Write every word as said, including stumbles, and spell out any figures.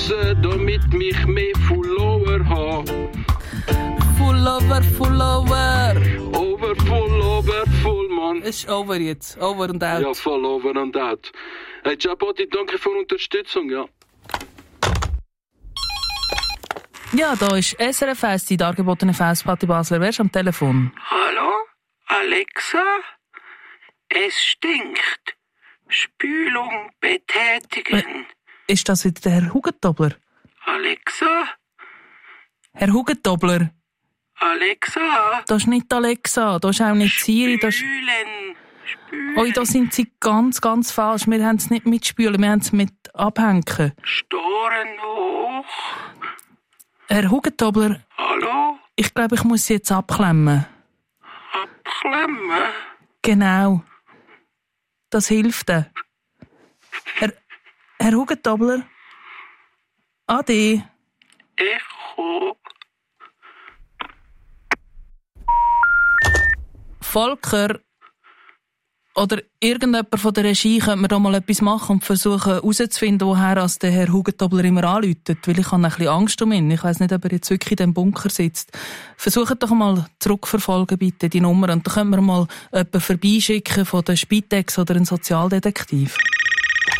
Alexa, damit mich mehr Follower habe. Follower, Follower. Over, full, over, full, Mann. Ist over jetzt. Over und out. Ja, voll over and out. Hey, Jaboti, danke für die Unterstützung, ja. Ja, da ist S R F eins, die dargebotene Festplatte Basler. Wer ist am Telefon? Hallo? Alexa? Es stinkt. Spülung betätigen. Ist das wieder der Herr Hugentobler? Alexa? Herr Hugentobler? Alexa? Das ist nicht Alexa, das ist auch nicht Siri. Das ist... Spülen. Spülen. Oi, da sind Sie ganz, ganz falsch. Wir haben es nicht mit Spülen, wir haben es mit Abhängen. Storen hoch. Herr Hugentobler? Hallo? Ich glaube, ich muss Sie jetzt abklemmen. Abklemmen? Genau. Das hilft. Herr, Herr Hugentobler? Ade. Echo. Volker oder irgendjemand von der Regie könnte mir da mal etwas machen und versuchen herauszufinden, woher als der Herr Hugentobler immer anläutet, weil ich habe ein bisschen Angst um ihn. Ich weiss nicht, ob er jetzt wirklich in dem Bunker sitzt. Versucht doch mal zurückverfolgen, bitte, die Nummer, und dann können wir mal jemanden vorbeischicken von der Spitex oder einen Sozialdetektiv.